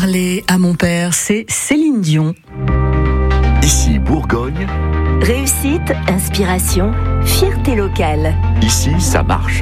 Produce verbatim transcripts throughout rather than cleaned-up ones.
Parler à mon père, c'est Céline Dion. Ici Bourgogne. Réussite, inspiration, fierté locale. Ici, ça marche.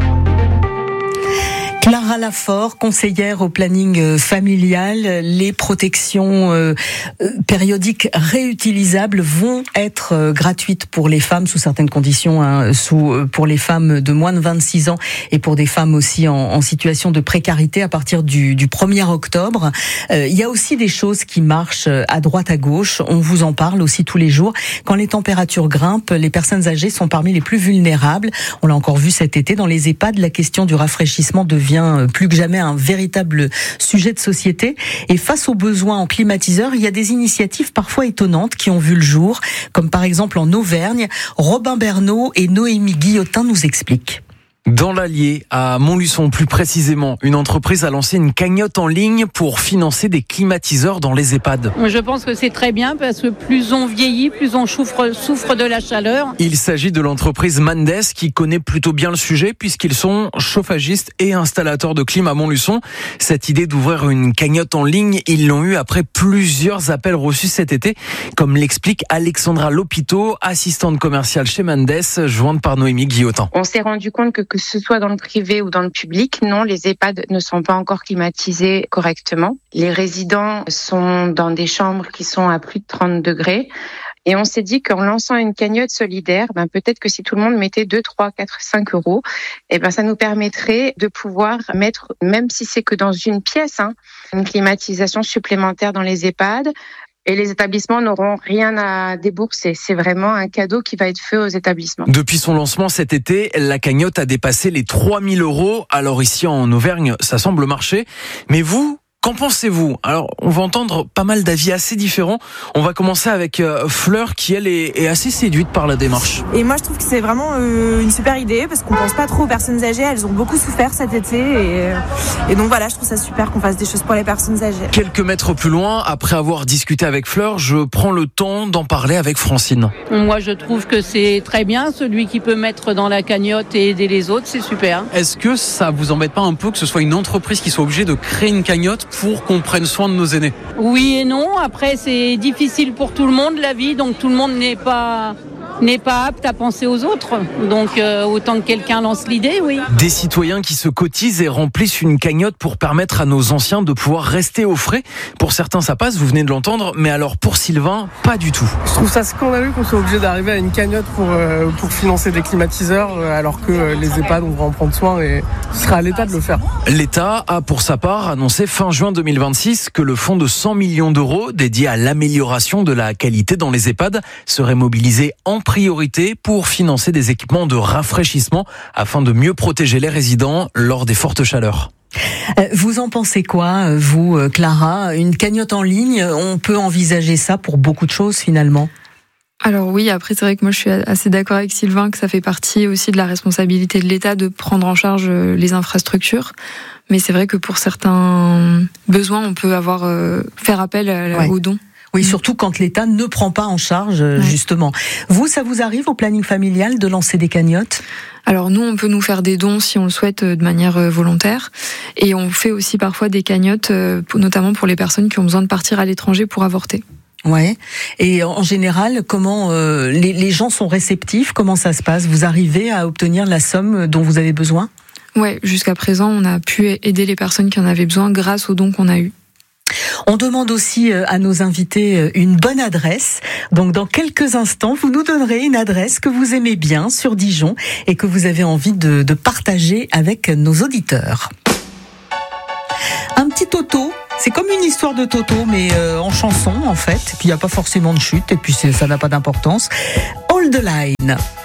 Clara Lafort, conseillère au planning familial, les protections euh, périodiques réutilisables vont être euh, gratuites pour les femmes sous certaines conditions, hein, sous, euh, pour les femmes de moins de vingt-six ans et pour des femmes aussi en, en situation de précarité à partir du, du premier octobre. Euh, il y a aussi des choses qui marchent à droite à gauche, on vous en parle aussi tous les jours. Quand les températures grimpent, les personnes âgées sont parmi les plus vulnérables. On l'a encore vu cet été dans les EHPAD, la question du rafraîchissement devient plus que jamais un véritable sujet de société. Et face aux besoins en climatiseurs, il y a des initiatives parfois étonnantes qui ont vu le jour, comme par exemple en Auvergne. Robin Bernot et Noémie Guillotin nous expliquent. Dans l'Allier, à Montluçon plus précisément, une entreprise a lancé une cagnotte en ligne pour financer des climatiseurs dans les EHPAD. Je pense que c'est très bien parce que plus on vieillit, plus on souffre, souffre de la chaleur. Il s'agit de l'entreprise Mandes qui connaît plutôt bien le sujet puisqu'ils sont chauffagistes et installateurs de clim à Montluçon. Cette idée d'ouvrir une cagnotte en ligne, ils l'ont eu après plusieurs appels reçus cet été, comme l'explique Alexandra Lopito, assistante commerciale chez Mandes, jointe par Noémie Guillotin. On s'est rendu compte que que ce soit dans le privé ou dans le public, non, les EHPAD ne sont pas encore climatisés correctement. Les résidents sont dans des chambres qui sont à plus de trente degrés. Et on s'est dit qu'en lançant une cagnotte solidaire, ben peut-être que si tout le monde mettait deux, trois, quatre, cinq euros, eh ben ça nous permettrait de pouvoir mettre, même si c'est que dans une pièce, hein, une climatisation supplémentaire dans les EHPAD. Et les établissements n'auront rien à débourser. C'est vraiment un cadeau qui va être fait aux établissements. Depuis son lancement cet été, la cagnotte a dépassé les trois mille euros. Alors ici en Auvergne, ça semble marcher. Mais vous, qu'en pensez-vous ? Alors, on va entendre pas mal d'avis assez différents. On va commencer avec euh, Fleur, qui elle est, est assez séduite par la démarche. Et moi, je trouve que c'est vraiment euh, une super idée parce qu'on pense pas trop aux personnes âgées. Elles ont beaucoup souffert cet été et, et donc voilà, je trouve ça super qu'on fasse des choses pour les personnes âgées. Quelques mètres plus loin, après avoir discuté avec Fleur, je prends le temps d'en parler avec Francine. Moi, je trouve que c'est très bien. Celui qui peut mettre dans la cagnotte et aider les autres, c'est super. Est-ce que ça vous embête pas un peu que ce soit une entreprise qui soit obligée de créer une cagnotte pour qu'on prenne soin de nos aînés? Oui et non. Après, c'est difficile pour tout le monde, la vie. Donc, tout le monde n'est pas... n'est pas apte à penser aux autres. Donc, euh, autant que quelqu'un lance l'idée, oui. Des citoyens qui se cotisent et remplissent une cagnotte pour permettre à nos anciens de pouvoir rester au frais. Pour certains, ça passe, vous venez de l'entendre, mais alors pour Sylvain, pas du tout. Je trouve ça scandaleux qu'on soit obligé d'arriver à une cagnotte pour, euh, pour financer des climatiseurs, euh, alors que euh, les EHPAD, on va en prendre soin et ce sera à l'État de le faire. L'État a, pour sa part, annoncé fin juin deux mille vingt-six que le fonds de cent millions d'euros dédié à l'amélioration de la qualité dans les EHPAD serait mobilisé en priorité pour financer des équipements de rafraîchissement afin de mieux protéger les résidents lors des fortes chaleurs. Vous en pensez quoi, vous, Clara ? Une cagnotte en ligne, on peut envisager ça pour beaucoup de choses finalement ? Alors oui, après c'est vrai que moi je suis assez d'accord avec Sylvain que ça fait partie aussi de la responsabilité de l'État de prendre en charge les infrastructures. Mais c'est vrai que pour certains besoins, on peut avoir euh, faire appel à, ouais. aux dons. Oui, surtout quand l'État ne prend pas en charge, ouais. justement. Vous, ça vous arrive au planning familial de lancer des cagnottes ? Alors nous, on peut nous faire des dons si on le souhaite de manière volontaire. Et on fait aussi parfois des cagnottes, notamment pour les personnes qui ont besoin de partir à l'étranger pour avorter. Ouais. Et en général, comment euh, les, les gens sont réceptifs ? Comment ça se passe ? Vous arrivez à obtenir la somme dont vous avez besoin ? Ouais, jusqu'à présent, on a pu aider les personnes qui en avaient besoin grâce aux dons qu'on a eus. On demande aussi à nos invités une bonne adresse. Donc dans quelques instants, vous nous donnerez une adresse que vous aimez bien sur Dijon et que vous avez envie de, de partager avec nos auditeurs. Un petit Toto. C'est comme une histoire de Toto, mais euh, en chanson en fait. Et puis il n'y a pas forcément de chute, et puis ça n'a pas d'importance. Hold the line.